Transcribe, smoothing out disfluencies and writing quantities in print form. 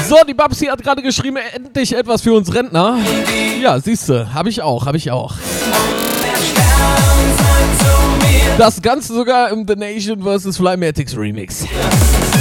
So, die Babsi hat gerade geschrieben, endlich etwas für uns Rentner. Ja, siehste, hab ich auch. Das Ganze sogar im The Nation vs. Flymatics Remix.